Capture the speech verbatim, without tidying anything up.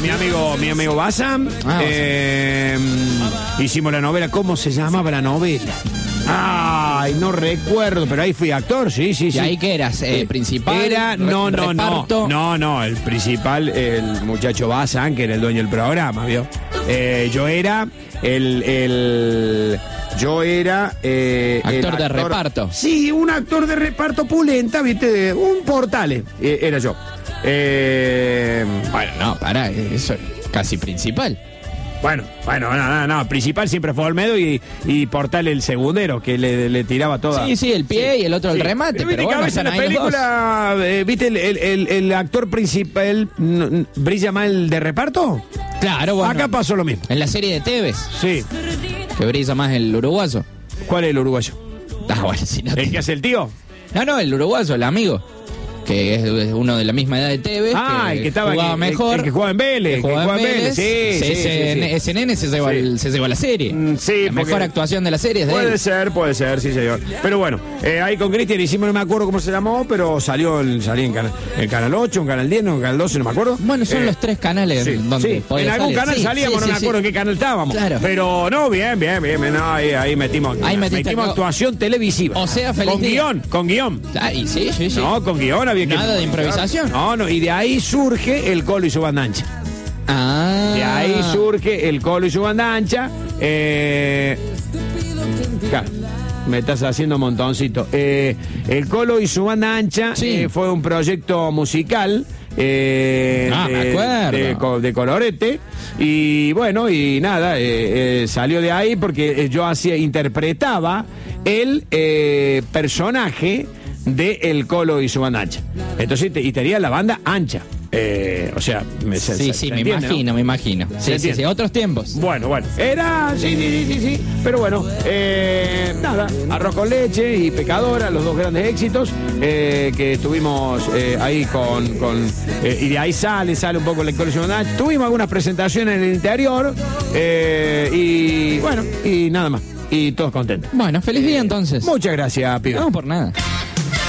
mi amigo, mi amigo Bazán. Ah, eh, hicimos la novela. ¿Cómo se llamaba la novela? Ay, no recuerdo, pero ahí fui actor, sí, sí, sí. ¿Y ahí qué eras? Eh, ¿Principal? Era, no, no, reparto? no, no, no, el principal, el muchacho Bazán, que era el dueño del programa, ¿vio? Eh, yo era el, el yo era eh, actor, el actor de reparto. Sí, un actor de reparto pulenta, viste, un portale, eh, era yo. Eh, Bueno, no, pará, eso es casi principal. Bueno, bueno, no, no, no, principal siempre fue Olmedo y, y Portal el segundero, que le, le tiraba toda. Sí, sí, el pie Sí. y el otro el Sí. remate, Pero pero, viste que bueno, a veces en están la ahí los dos. película, eh, viste, el, el, el, el actor principal n- brilla mal de reparto. Claro, bueno. Acá pasó lo mismo. En la serie de Tevez, Sí. que brilla más el uruguayo. ¿Cuál es el uruguayo? Ah, bueno, si no. ¿El que hace el tío? No, no, el uruguayo, el amigo. Que es, es uno de la misma edad de Tevez. Ah, el que estaba jugaba el- mejor. el que jugaba en Vélez, que jugaba que jugaba en en Vélez. Vélez, sí, Se- sí, ese, sí, sí. ese nene se lleva, Sí. el, se lleva la serie. Mm, sí, la mejor porque- actuación de la serie es de Puede él. ser, puede ser, sí, señor. Pero bueno, eh, ahí con Cristian hicimos, no me acuerdo cómo se llamó, pero salió, el, salió en canal, el canal ocho, en canal diez, no, en canal doce, no me acuerdo. Bueno, son Eh, los tres canales Sí, donde sí. podía En algún salir. canal Sí, salíamos, sí, no me sí, acuerdo sí. en qué canal estábamos. Claro. Pero no, bien, bien, bien, bien, no, ahí, ahí metimos, Ahí metiste metimos acá- actuación televisiva. O sea, feliz con día. guión, con guión. Ah, y sí, sí, sí. No, con guión había que. Nada de improvisación. No, no, y de ahí surge el Colo y su banda ancha. Ah. De ahí surge el Colo y su banda ancha. Eh, claro, me estás haciendo montoncito. Eh, el Colo y su banda ancha Sí. eh, fue un proyecto musical. Eh, Ah, me de, acuerdo. de co- de colorete. Y bueno, y nada, eh, eh, salió de ahí porque eh, yo hacía, interpretaba el eh, personaje de El Colo y su banda ancha. Entonces, te- y tenía la banda ancha. Eh, o sea, me, se- Sí, se- sí, se me entiende, imagino, ¿no? me imagino. Sí, sí, entiende? sí, otros tiempos. Bueno, bueno, era, sí, sí, sí, sí, sí, pero bueno, eh, nada, Arroz con Leche y Pecadora, los dos grandes éxitos eh, que tuvimos eh, ahí con, con eh, y de ahí sale, sale un poco la colección. Tuvimos algunas presentaciones en el interior eh, y bueno, y nada más, y todos contentos. Bueno, feliz día entonces. Muchas gracias, pibe. No, por nada.